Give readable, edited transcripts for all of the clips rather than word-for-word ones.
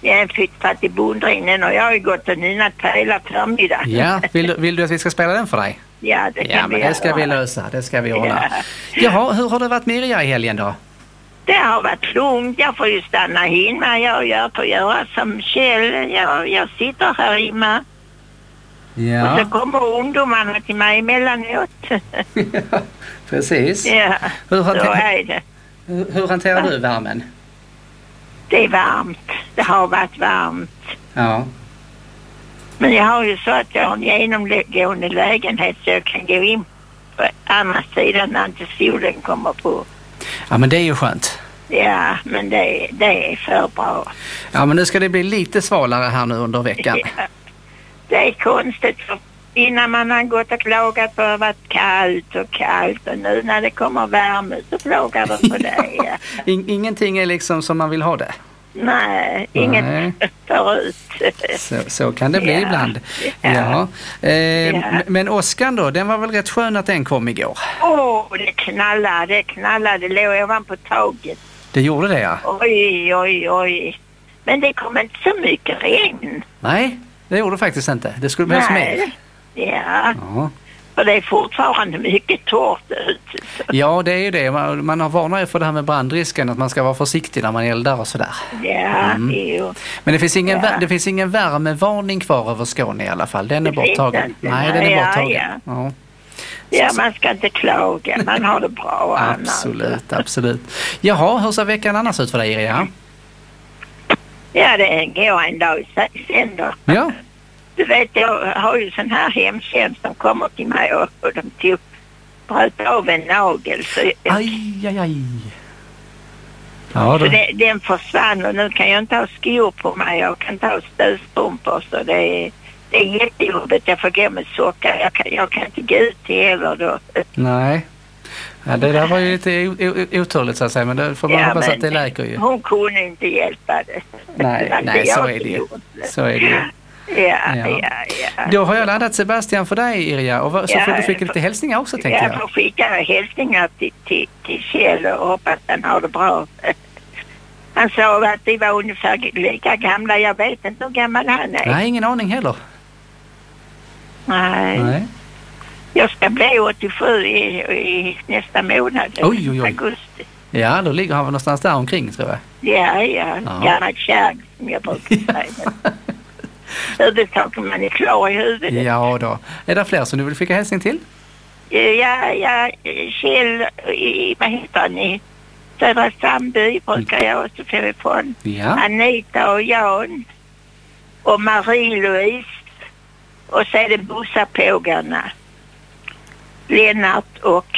Jag är flyttat till Bondringen och jag har ju gått och nynat på hela förmiddagen. Ja, vill du att vi ska spela den för dig? Ja, det kan vi men det ska vi lösa, det ska vi ordna. Ja. Jaha, hur har det varit med Irja i helgen då? Det har varit lugnt, jag får ju stanna hemma, jag får göra som Kjell, jag sitter här hemma. Ja. Och så kommer ungdomarna till mig emellanåt. Ja, precis. Ja, Hur är det. Hur hanterar du värmen? Det är varmt, det har varit varmt. Ja. Men jag har ju så att jag har en genomgående lägenhet så jag kan gå in på andra sidan när inte solen kommer på. Ja, men det är ju skönt. Ja, men det är för bra. Ja, men nu ska det bli lite svalare här nu under veckan. Ja, det är konstigt för innan man har gått och klagat på att det har varit kallt och nu när det kommer värme så klagar de på det. Ja. Ingenting är liksom som man vill ha det. Nej, inget förut. Så kan det bli ibland. Ja. Men Åskan då, den var väl rätt skön att den kom igår? Det knallade, det låg ovanpå taget. Det gjorde det, ja. Oj. Men det kom inte så mycket regn. Nej, det gjorde det faktiskt inte. Det skulle behövas mer. Ja. För det är fortfarande mycket torrt ut. Ja, det är ju det. Man har varnat för det här med brandrisken, att man ska vara försiktig när man eldar och sådär. Ja, jo. Men det finns ingen värmevarning kvar över Skåne i alla fall. Den är borttagen. Nej, den är borttagen. Ja. Ja, man ska inte klaga. Man har det bra. Absolut. Jaha, hur ser veckan annars ut för dig, Irja? Ja, det går en dag sen då. Ja. Du vet, jag har ju sån här hemtjänst som kommer till mig och de bröt av en nagel. Så aj. Ja, så den försvann och nu kan jag inte ha skor på mig. Jag kan inte ha stödstrumpor så det är jättejobbigt. Jag får gå med sockar. Jag kan inte gå ut heller då. Nej. Ja, det där var ju lite oturligt så att säga, men det får man hoppas att det läker ju. Hon kunde inte hjälpa det. Nej, så är det ju. Ja. Då har jag laddat Sebastian för dig, Irja, och så får du skicka lite hälsningar också, tänkte jag. Jag får skicka hälsningar till Kjell och hoppas han har det bra. Han sa att vi var ungefär lika gamla. Jag vet inte hur gammal han är. Nej, ingen aning heller. Nej. Jag ska bli 87 i nästa månad. Oj. Augusti. Ja, då ligger han väl någonstans där omkring, tror jag. Ja. Gammal kärg som jag brukar säga. Huvudsaken man är klar i huvudet. Ja då. Är det fler som du vill skicka hälsning till? Ja, Kjell vad heter han i Södra Sandby brukar jag också få ifrån. Ja. Anita och Jan och Marie-Louise och så är det bussapågarna Lennart och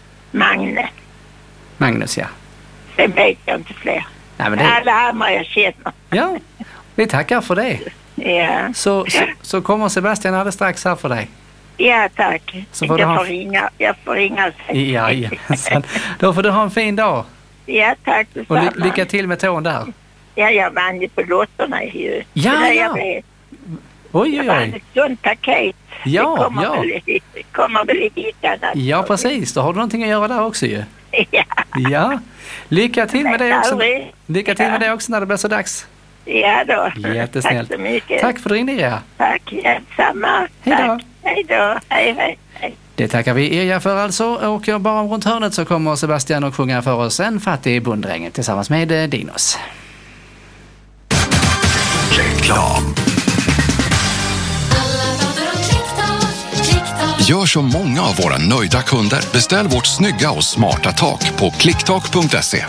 Magnus, ja. Sen vet jag inte fler. Nej, men alla andra jag känner. Ja, vi tackar för det. Ja. Så kommer Sebastian alldeles strax här för dig. Ja, tack. Så får jag får ringa. Ja. Då får du ha en fin dag. Ja, tack. Och lycka till med tån där. Ja, jag vann ju på lotterna ju. Ja. Oj. Jag vann ett sånt paket. Ja. Det kommer väl i hickan. Ja, precis. Då har du någonting att göra där också ju. Ja. Lycka till med det också. Lycka till med det också när det blir så dags. Ja då. Jättesnällt. Tack så mycket. Tack för din Irja. Tack, samma. Hej då. Hej. Det tackar vi Irja för alltså. Och bara runt hörnet så kommer Sebastian och sjunga för oss En fattig bonddräng tillsammans med Dinos. Reklam. Gör som många av våra nöjda kunder. Beställ vårt snygga och smarta tak på klicktak.se.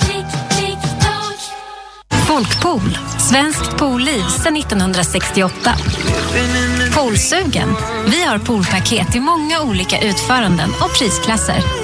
Folkpool, svenskt poolliv sedan 1968. Poolsugen. Vi har poolpaket i många olika utföranden och prisklasser.